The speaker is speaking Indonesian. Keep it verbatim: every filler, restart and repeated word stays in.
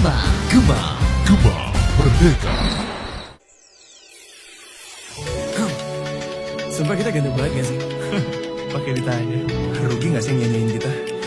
Gema, Gema, Gema Merdeka. Sumpah kita ganteng banget gak sih? Pakai ditanya. Rugi gak sih nyanyiin kita?